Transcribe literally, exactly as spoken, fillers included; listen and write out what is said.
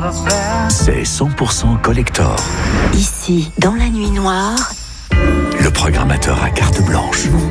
C'est cent pour cent collector. Ici, dans la nuit noire, Le programmateur à carte blanche. mon